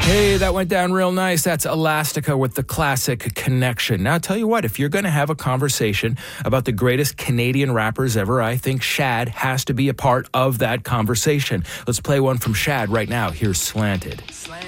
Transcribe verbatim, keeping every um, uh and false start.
Hey, that went down real nice. That's Elastica with the classic Connection. Now, I'll tell you what, if you're going to have a conversation about the greatest Canadian rappers ever, I think Shad has to be a part of that conversation. Let's play one from Shad right now. Here's Slanted.